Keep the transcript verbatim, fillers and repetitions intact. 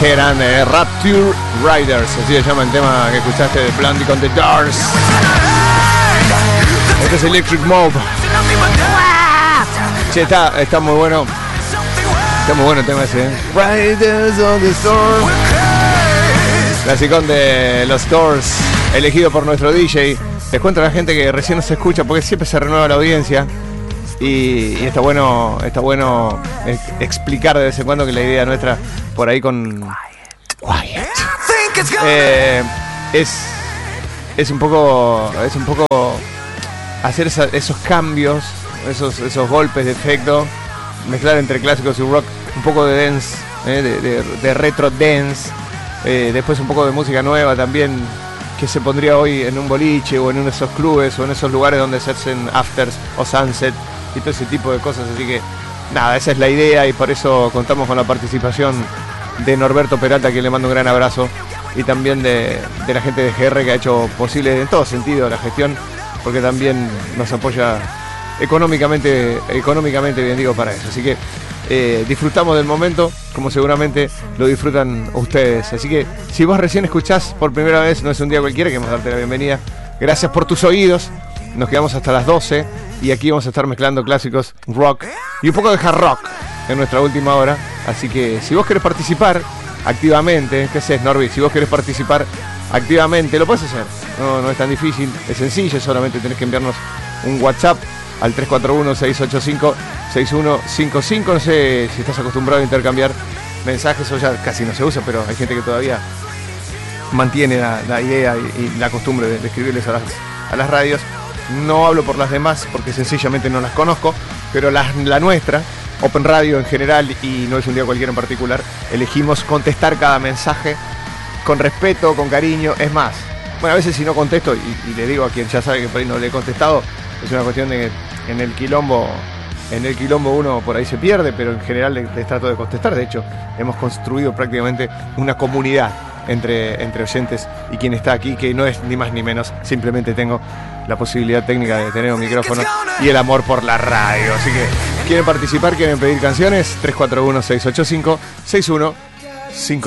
que eran eh, Rapture Riders, así se llama el tema que escuchaste de Blondie con The Doors. Este es Electric Mob. Che, está, está muy bueno. Está muy bueno el tema ese, ¿eh? Riders on the Storm. Clasicón de los Doors, elegido por nuestro D J. Les cuento a la gente que recién nos escucha porque siempre se renueva la audiencia. Y, y está bueno, está bueno explicar de vez en cuando que la idea nuestra por ahí con Quiet eh, es es un poco es un poco hacer esa, esos cambios, esos esos golpes de efecto, mezclar entre clásicos y rock, un poco de dance, eh, de, de, de retro dance, eh, después un poco de música nueva también que se pondría hoy en un boliche o en uno de esos clubes o en esos lugares donde se hacen afters o sunset y todo ese tipo de cosas, así que nada, esa es la idea y por eso contamos con la participación de Norberto Peralta, que le mando un gran abrazo, y también de, de la gente de G R que ha hecho posible en todo sentido la gestión, porque también nos apoya económicamente, económicamente bien digo para eso, así que eh, disfrutamos del momento como seguramente lo disfrutan ustedes, así que si vos recién escuchás por primera vez, no es un día cualquiera, queremos darte la bienvenida, gracias por tus oídos, nos quedamos hasta las doce y aquí vamos a estar mezclando clásicos, rock y un poco de hard rock en nuestra última hora, así que si vos querés participar activamente, ¿qué haces, Norby? Si vos querés participar activamente, lo puedes hacer, no, no es tan difícil, es sencillo, solamente tenés que enviarnos un WhatsApp al tres cuatro uno, seis ocho cinco, seis uno cinco cinco, no sé si estás acostumbrado a intercambiar mensajes o ya casi no se usa, pero hay gente que todavía mantiene la, la idea y, y la costumbre de, de escribirles a las, a las radios. No hablo por las demás porque sencillamente no las conozco, pero la, la nuestra, Open Radio en general, y no es un día cualquiera en particular, elegimos contestar cada mensaje con respeto, con cariño. Es más, bueno, a veces si no contesto, y, y le digo a quien ya sabe que por ahí no le he contestado, es una cuestión de que en el quilombo, en el quilombo uno por ahí se pierde, pero en general les, les trato de contestar. De hecho, hemos construido prácticamente una comunidad entre, entre oyentes y quien está aquí, que no es ni más ni menos, simplemente tengo la posibilidad técnica de tener un micrófono y el amor por la radio. Así que, ¿quieren participar? ¿Quieren pedir canciones? tres cuatro uno, seis ocho cinco, seis uno cinco